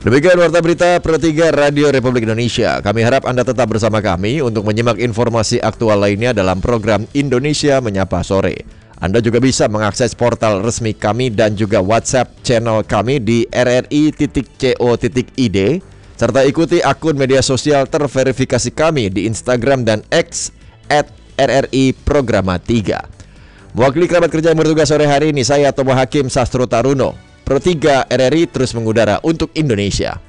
Demikian warta berita Pro 3 Radio Republik Indonesia. Kami harap Anda tetap bersama kami untuk menyimak informasi aktual lainnya dalam program Indonesia Menyapa Sore. Anda juga bisa mengakses portal resmi kami dan juga WhatsApp channel kami di rri.co.id serta ikuti akun media sosial terverifikasi kami di Instagram dan X @RRI-Programa 3. Mewakili kerabat kerja yang bertugas sore hari ini, saya Tomo Hakim Sastro Taruno. Pro 3 RRI terus mengudara untuk Indonesia.